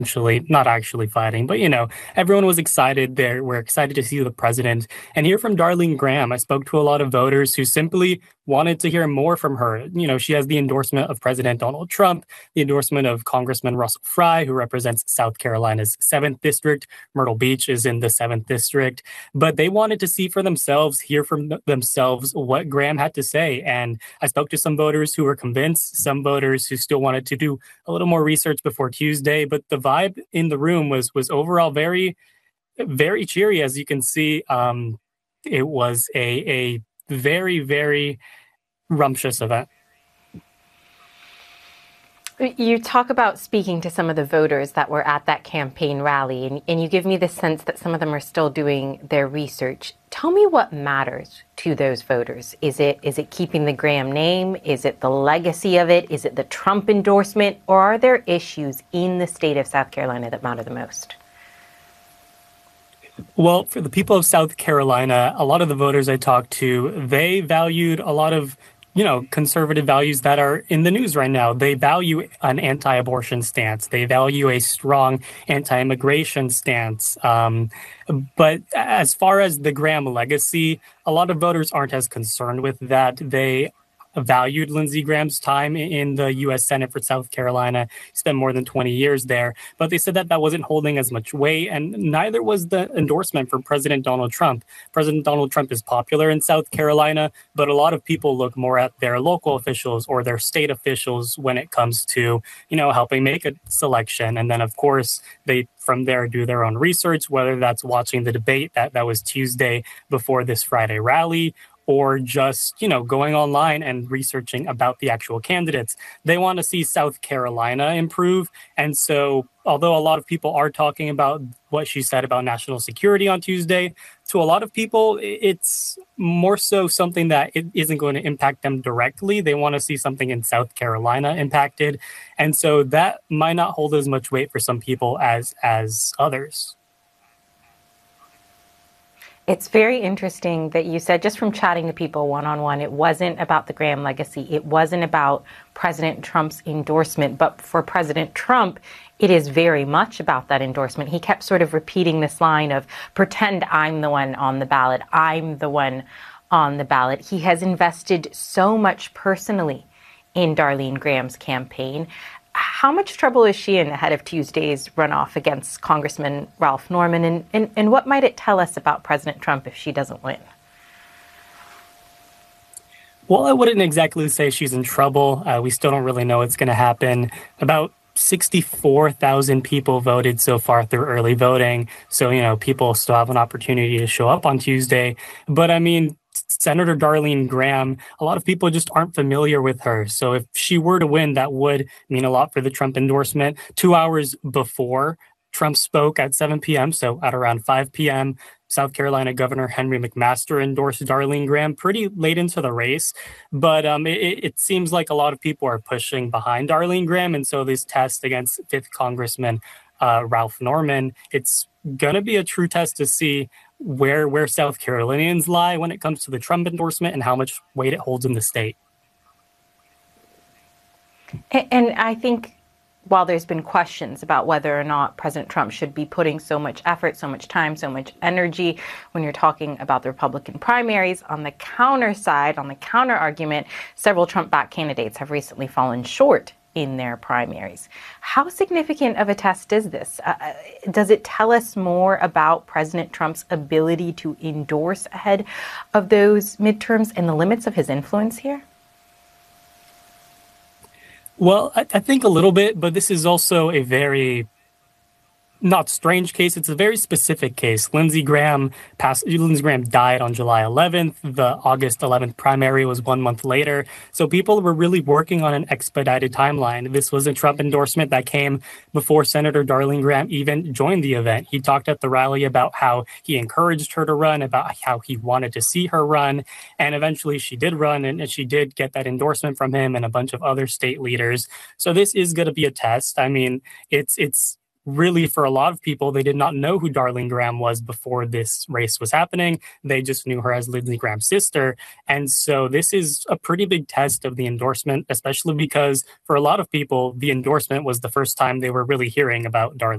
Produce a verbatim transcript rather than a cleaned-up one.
Actually, not actually fighting, but you know, everyone was excited there. We're excited to see the president and hear from Darlene Graham. I spoke to a lot of voters who simply wanted to hear more from her. You know, she has the endorsement of President Donald Trump, the endorsement of Congressman Russell Fry, who represents South Carolina's seventh district. Myrtle Beach is in the seventh district. But they wanted to see for themselves, hear from th- themselves what Graham had to say. And I spoke to some voters who were convinced, some voters who still wanted to do a little more research before Tuesday. But the vibe in the room was was overall very, very cheery. As you can see, um, it was a, a very, very rumptious event. You talk about speaking to some of the voters that were at that campaign rally, and, and you give me the sense that some of them are still doing their research. Tell me what matters to those voters. Is it is it keeping the Graham name? Is it the legacy of it? Is it the Trump endorsement? Or are there issues in the state of South Carolina that matter the most? Well, for the people of South Carolina, a lot of the voters I talked to, they valued a lot of, you know, conservative values that are in the news right now. They value an anti-abortion stance. They value a strong anti-immigration stance. Um, but as far as the Graham legacy, a lot of voters aren't as concerned with that. They valued Lindsey Graham's time in the U S Senate for South Carolina. He spent more than twenty years there. But they said that that wasn't holding as much weight, and neither was the endorsement for President Donald Trump. President Donald Trump is popular in South Carolina, but a lot of people look more at their local officials or their state officials when it comes to, you know, helping make a selection. And then, of course, they from there do their own research, whether that's watching the debate that, that was Tuesday before this Friday rally, or just, you know, going online and researching about the actual candidates. They want to see South Carolina improve. And so, although a lot of people are talking about what she said about national security on Tuesday, to a lot of people, it's more so something that it isn't going to impact them directly. They want to see something in South Carolina impacted. And so that might not hold as much weight for some people as as others. It's very interesting that you said, just from chatting to people one-on-one, it wasn't about the Graham legacy. It wasn't about President Trump's endorsement. But for President Trump, it is very much about that endorsement. He kept sort of repeating this line of, pretend I'm the one on the ballot. I'm the one on the ballot. He has invested so much personally in Darlene Graham's campaign. How much trouble is she in ahead of Tuesday's runoff against Congressman Ralph Norman? And, and, and what might it tell us about President Trump if she doesn't win? Well, I wouldn't exactly say she's in trouble. Uh, we still don't really know what's going to happen. About sixty-four thousand people voted so far through early voting. So, you know, people still have an opportunity to show up on Tuesday. But I mean, Senator Darlene Graham, a lot of people just aren't familiar with her. So if she were to win, that would mean a lot for the Trump endorsement. Two hours before Trump spoke at seven p.m., so at around five p.m., South Carolina Governor Henry McMaster endorsed Darlene Graham pretty late into the race. But um, it, it seems like a lot of people are pushing behind Darlene Graham. And so this test against fifth Congressman uh, Ralph Norman, it's going to be a true test to see where where South Carolinians lie when it comes to the Trump endorsement and how much weight it holds in the state. And, and I think while there's been questions about whether or not President Trump should be putting so much effort, so much time, so much energy when you're talking about the Republican primaries, on the counter side, on the counter argument, several Trump-backed candidates have recently fallen short in their primaries. How significant of a test is this? Uh, does it tell us more about President Trump's ability to endorse ahead of those midterms and the limits of his influence here? Well, I, I think a little bit, but this is also a very not strange case. It's a very specific case. Lindsey Graham passed. Lindsey Graham died on July eleventh. The August eleventh primary was one month later. So people were really working on an expedited timeline. This was a Trump endorsement that came before Senator Darlene Graham even joined the event. He talked at the rally about how he encouraged her to run, about how he wanted to see her run. And eventually she did run, and she did get that endorsement from him and a bunch of other state leaders. So this is going to be a test. I mean, it's it's really, for a lot of people, they did not know who Darlene Graham was before this race was happening. They just knew her as Lindsey Graham's sister. And so this is a pretty big test of the endorsement, especially because for a lot of people, the endorsement was the first time they were really hearing about Darlene.